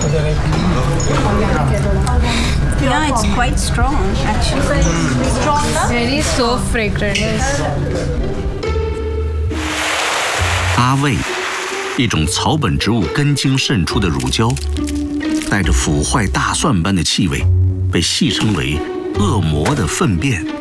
Yeah, it's quite strong actually. Stronger? Very so fragrant. 阿魏，一种草本植物根茎渗出的乳胶，带着腐坏大蒜般的气味，被戏称为恶魔的粪便。